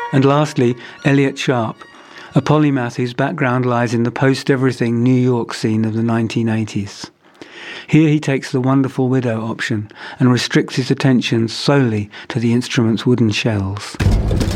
And lastly, Elliot Sharp, a polymath whose background lies in the post-everything New York scene of the 1980s. Here he takes the Wonderful Widow option and restricts his attention solely to the instrument's wooden shells.